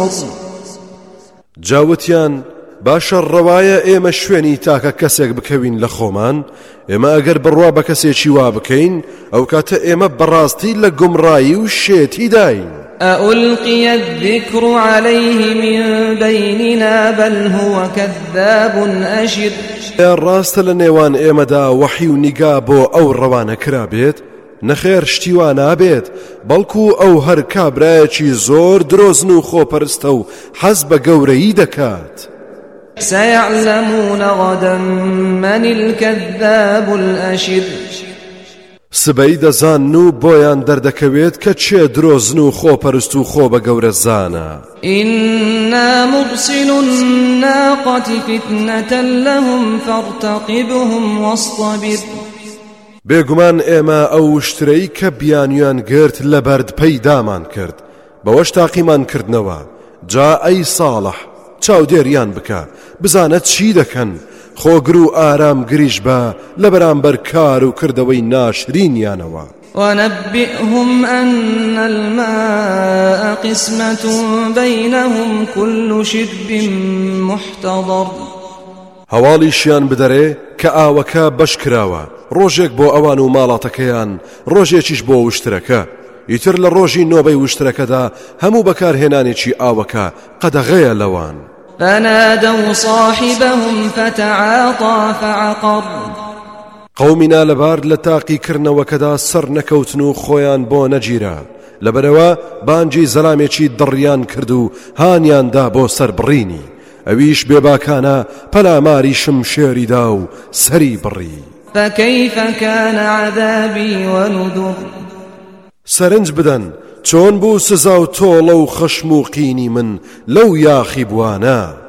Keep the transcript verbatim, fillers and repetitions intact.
وسعر جاوتیان باشە ڕەوایە ئێمە شوێنی تاکە کەسێک بکەوین لە خۆمان ئێمە ئەگەر بڕوا بە کەسێکی وا بکەین ئەو کاتە ئێمە بەڕاستی لە گومڕایی و شێتی داین. أألقي الذكر عليه من بيننا بل هو كذاب أشر ڕاستە لە نێوان ئێمەدا وەحی و نیگا بۆ ئەو ڕەوانە کرابێت نەخێر شتیوان نابێت بەڵکو ئەو هەر کابرایەکی زۆر درۆزن و خۆپەرستە و حەز بە گەورەیی دەکات. سيعلمون غدا من الكذاب الأشر سبەی دەزان و بۆیان دەردەکەوێت کە چێ درۆزن و خۆپەرست و خۆ بە گەورە زانە. إنا مرسل الناقة فتنة لهم فارتقبهم واصطبر بێگومان ئێمە ئەو شترەی کە بیانیان گرت لە بەرد پەیدامان کرد بەوەش تاقیمان کردنەوە جا ئەی ساڵح چاودێریان بکە بزانە چی دەکەن خۆگر و ئارام گریش بە لە بەرامبەر کار و کردەوەی ناشرینیانەوە. ونبئهم أن الماء قسمة بينهم كل شرب محتضر هەواڵیشیان بدەرێ کە ئاوەکە بەش کراوە ڕۆژێک بۆ ئەوان و ماڵاتەکەیان ڕۆژێکیش بۆ وشترەکە ئیتر لە ڕۆژی نۆبەی وشترەکەدا هەموو بەکارهێنانێکی ئاوەکە قەدەغەیە لەوان. فنادوا صاحبهم فتعاطى فعقر قومینا لەبار لە تاقیکردنەوەکەدا سەر نەکەوتن و خۆیان بۆ نەگیرە لەبەرەوە بانگی زەلامێکی دڕیان کرد و هانیاندا بۆ سەر بڕینی ئەویش بێباکانە پەلاماری شمشێریدا و سەری بڕی. فكيف كان عذابي ونذر سەرنج بدەن چۆن بوو سزا و تۆڵە و خەشم و قینی من لەو یاخی بوانە.